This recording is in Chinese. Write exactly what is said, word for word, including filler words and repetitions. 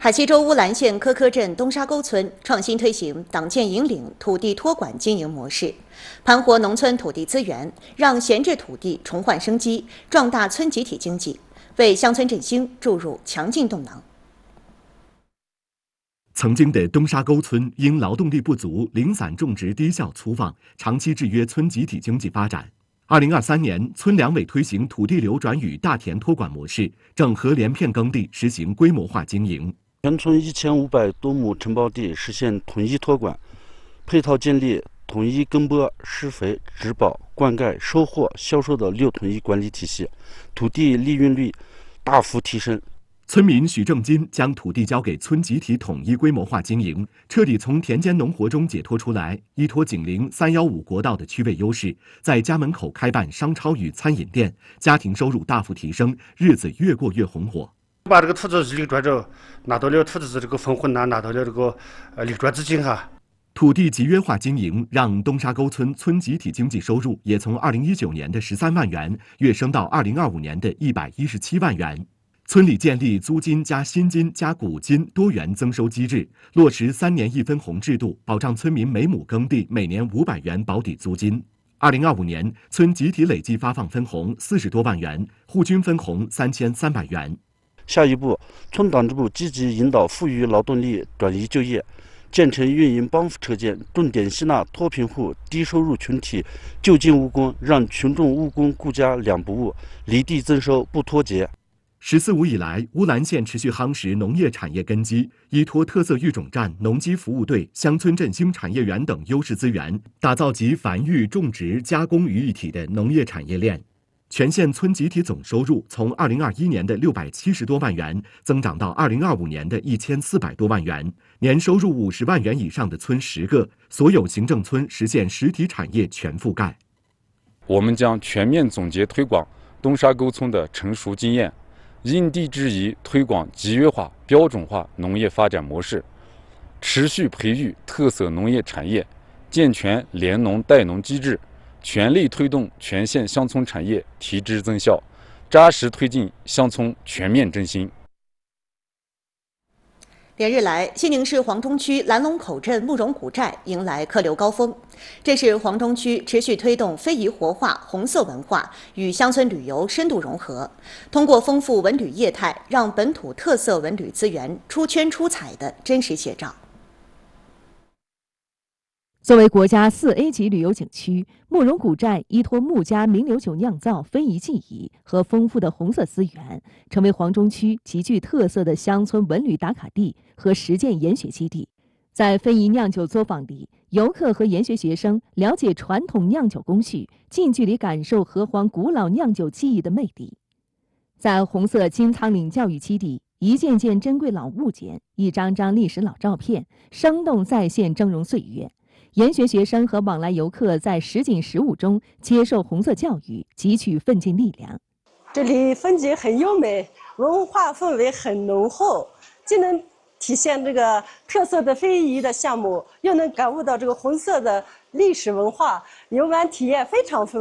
海西州乌兰县科科镇东沙沟村创新推行党建引领土地托管经营模式，盘活农村土地资源，让闲置土地重焕生机，壮大村集体经济，为乡村振兴注入强劲动能。 曾经的东沙沟村因劳动力不足、零散种植低效粗放，长期制约村集体经济发展。二零二三年，村两委推行土地流转与大田托管模式，整合连片耕地，实行规模化经营。 全村一千五百多亩承包地实现统一托管，配套建立统一耕播、施肥、植保、灌溉、收获、销售的六统一管理体系，土地利用率大幅提升。 村民许正金将土地交给村集体统一规模化经营，彻底从田间农活中解脱出来，依托紧邻三幺五国道的区位优势，在家门口开办商超与餐饮店，家庭收入大幅提升，日子越过越红火。 把这个土地流转着，拿到了土地这个分红呐，拿到了这个呃流转资金哈。 土地集约化经营让东沙沟村村集体经济收入也从二零一九年的十三万元跃升到二零二五年的一百一十七万元。村里建立租金加薪金加股金多元增收机制，落实三年一分红制度，保障村民每亩耕地每年五百元保底租金。二零二五年，村集体累计发放分红四十多万元，户均分红三千三百元。 下一步，村党支部积极引导富裕劳动力转移就业，建成运营帮扶车间，重点吸纳脱贫户、低收入群体就近务工，让群众务工顾家两不误，离地增收不脱节。 十四五以来，乌兰县持续夯实农业产业根基，依托特色育种站、农机服务队、乡村振兴产业园等优势资源，打造集繁育、种植、加工于一体的农业产业链。全县村集体总收入从二零二一年的六百七十多万元增长到二零二五年的一千四百多万元，年收入五十万元以上的村十个，所有行政村实现实体产业全覆盖。 我们将全面总结推广东沙沟村的成熟经验，因地制宜推广集约化、标准化农业发展模式，持续培育特色农业产业，健全联农带农机制，全力推动全县乡村产业提质增效，扎实推进乡村全面振兴。 连日来，西宁市黄中区蓝龙口镇慕容古寨迎来客流高峰。这是黄中区持续推动非遗活化、红色文化与乡村旅游深度融合，通过丰富文旅业态，让本土特色文旅资源出圈出彩的真实写照。 作为国家四 A 级旅游景区，慕容古寨依托慕家名流酒酿造非遗技艺和丰富的红色资源，成为黄中区极具特色的乡村文旅打卡地和实践研学基地。在非遗酿酒作坊里，游客和研学学生了解传统酿酒工序，近距离感受河湟古老酿酒技艺的魅力。在红色金苍岭教育基地，一件件珍贵老物件，一张张历史老照片，生动再现峥嵘岁月。研学学生和往来游客在实景实物中接受红色教育，汲取奋进力量。 这里风景很优美，文化氛围很浓厚，既能体现这个特色的非遗的项目，又能感悟到这个红色的历史文化，游玩体验非常丰富。